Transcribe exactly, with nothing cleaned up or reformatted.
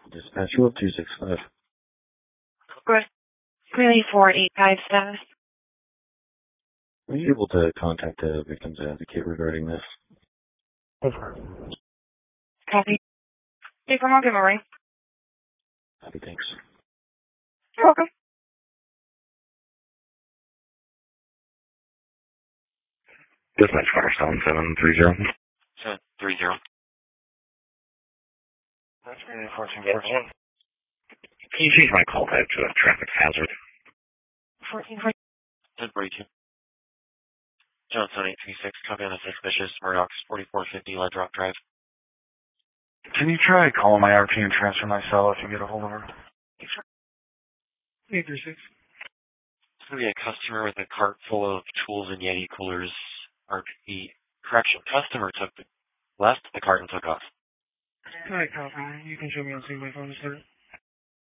Dispatch you up two six five. Greeley four eight five status. Are you able to contact the victim's advocate regarding this? Over. Copy. Hey, come on, give me a ring. Copy, thanks. You're welcome. Dispatch Firestone seven three zero. seven three zero. That's Greeley fourteen fourteen. Can you change my call type to a traffic hazard? fourteen fourteen. ten forty-two. Johnson eight three six, copy on a suspicious Murdoch's forty-four fifty Led Rock Drive. Can you try calling my R P and transfer my cell if you get a hold of her? eight three six. It's going to be a customer with a cart full of tools and Yeti coolers. R P, correction, customer took the, left the cart and took off. Alright, copy. You can show me on my phone, sir.